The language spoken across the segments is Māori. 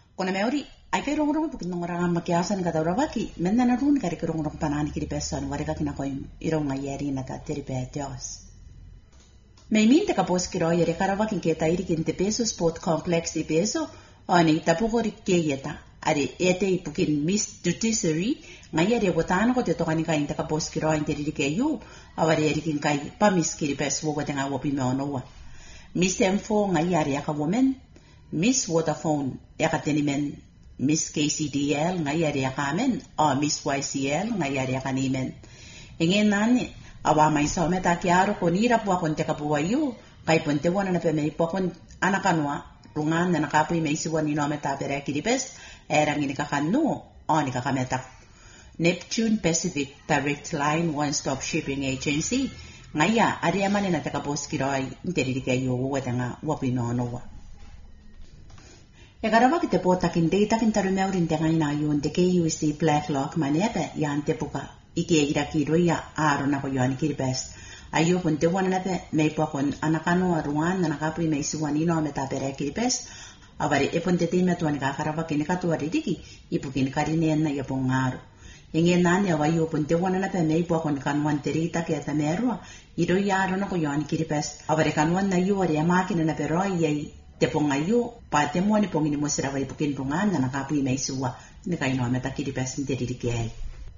Kona meori ai kai rongrong pukin nongrang makiasan kata urabaki menna na run kari rongrong panani kiri pesan wareka kina koim irong ngayeri na ta teri petios. May minte ka pos kiro yere karavakin keta iri kinte peso sport complex i peso oni tapukori keyeta ari ete ipukin Miss Dutissery ngayeri botano ko tetokani ka inte ka pos kiro interi keyu awari eri kin kai pamis kiri pes wo tenga wo pimeonowa. Miss M4 ngayari aka woman Miss Waterphone yakatenimen Miss KCDL ngayari yakamen o Miss YCL ngayari yakanimen. Ingin nani awa may sa meta kiaro ko nira po akong teka buwayo kay punte wana na pemay po akong anakanwa rungan na nakapoy may siwan ni nometa pere kilipes erang inikakano o nikakametak. Neptune Pacific Direct Line One-Stop Shipping Agency ngaya ariyaman na teka pos kiroy interi kayo wata nga wapinonowa. Yagaraba kite po takin data kintarumew rin tengay na yun de KUC Blacklock manepe yan te puka ikiira kiro ya aro na ko yon kiribes. Ayo punte wana nape may po kon anakano aruan na nakapoy may suwani no meta pere kiribes. Awari ipunte time tuan kakaraba kinikatuwa ridiki ipukin karinen na yapong aro. Ingin nani awayo punte wana nape may po kon kanwan terita kaya tamerwa iro ya aro na ko yon kiribes. Awari kanwan na yu wari amakina na pero yay tepong ayo pate mo ni pong inimosira wari pukin rungan na nakapoy may suwa ni kayo no meta kiribes ni teririkay.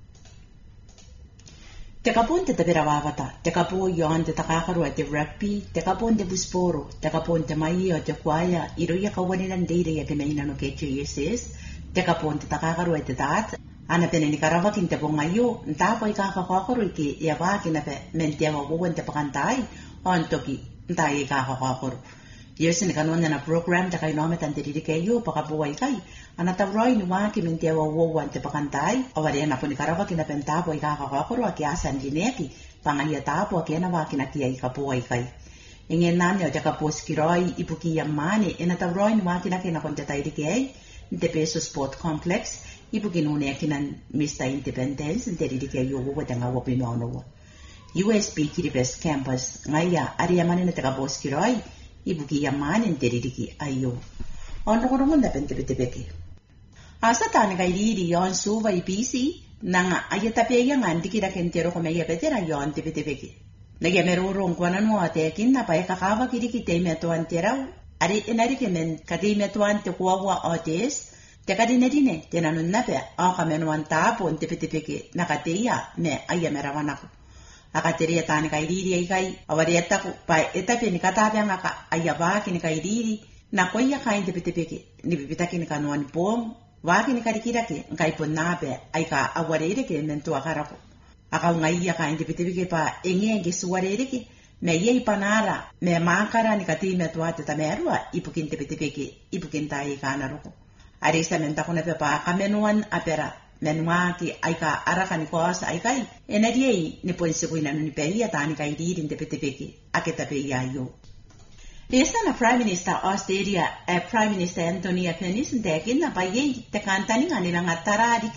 Tekapon te tabirawawata, tekapo yon te takakaru at te rugby, tekapon te busporo, tekapon te mai o te kwaya, iro ya kawanilan dere ya kinaina no KJSS, tekapon te takakaru at te tat, ana pene ni karavakin te pong ayo, ntapo ikakakaru iki yawaki na pe mentiawa wuwan te pakantay, on toki, ntai ikakakaru. Yesin ni kanuan na program te kayo nometan te ririkayo, pakabuway kay, anatawroy ni waki mentiawa wuwan te pakantay, awari na po ni karavakin na pentapo ikakakaru akiasan dineki, pangaya tapo akiana waki na kia ikabuway kay. Ingin nani o jakapos kiroy ipuki yamani, inatawroy ni waki na kinakontatay rikay, nte peso sport complex, ipuki nune akinan Mr. Independence, nte ririkayo wuwa te nga wapinonowa. USB Kiribes Campus, ngaya ariyamani na takapos kiroy, ibuki yamani nteririki ayo. Ono kurungun na pentepetepeke. Asa tani kay liri yon suva ipisi, nanga ayatapeya nga ndikira kentero kumaya petera yon tepetepeke. Nagyamerurong kwa nanu atekin na pa'y kakawa kiriki temetuan teraw, ari inarikemen katemetuan te kuwawa otes, te kadinedine tenanun nape o kamenuan tapon tepetepeke nakateya me ayamerawan ako. Akateria tani kay diri ay kay awarieta ko pa etape ni katabi ang ayabaki ni kay diri na koya kay tepetepeke ni bibitaki ni kanuan pong waki ni karikirake kay ponabe ay ka awarere ke mento akarako akaw ngaiya kay tepetepeke pa engenge suwarere ke me yei panara me makara ni katime tuate tamerwa ipukin tepetepeke ipukin tai kanaroko arisa menta ko na pa kamenuan apera menuaki aika arakan koasa aikai enadiei ni ponsibuina ni peia tani kai dirin de petepeke aketa peia yo. Esa na Prime Minister Australia Prime Minister Anthony Albanese tekin na paye te kantani ngani lang atara